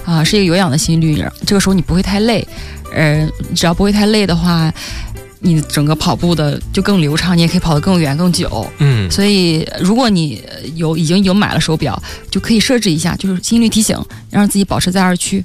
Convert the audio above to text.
是一个有氧的心率，这个时候你不会太累，只要不会太累的话，你整个跑步的就更流畅，你也可以跑得更远更久。所以如果你已经买了手表，就可以设置一下，就是心率提醒，让自己保持在2区。